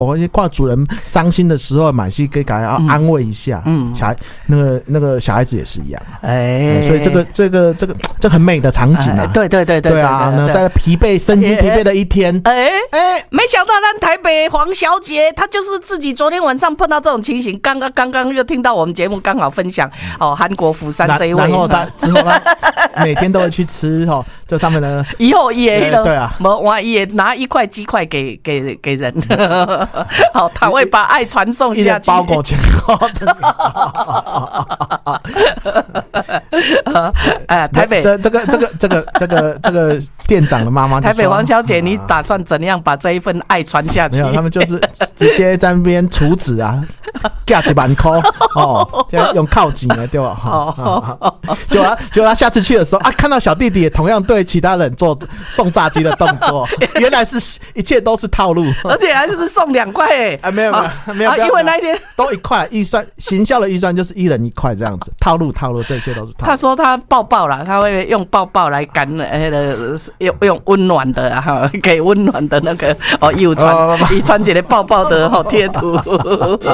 我看主人伤心的时候，买去给他安慰一下。小孩那个小孩子也是一样。所以这很美的场景啊。对啊，那在身心疲惫的一天。 没想到咱台北黄小姐，她就是自己昨天晚上碰到这种情形，刚刚就听到我们节目刚好分享韩国釜山这一位。 然后之后他每天都会去吃就他们的。 以后也对啊， 也拿1块鸡块给人。好，他会把爱传送下去。 包裹前后的。 台北这个店长的妈妈， 台北黄小姐，你打算怎样把这一份爱传下去？ 没有，他们就是直接在那边处子啊，价1万块用靠紧的对吧？结果他下次去的时候看到小弟弟也同样对其他人做送炸鸡的动作，原来是一切都是套路， 而且还是送2块没有， 因为那一天都1块，行销的预算就是1人1块这样子，套路，这一切都是套路。 他说他抱抱啦，他会用抱抱来感用温暖的给温暖的那个传一个抱抱的贴图。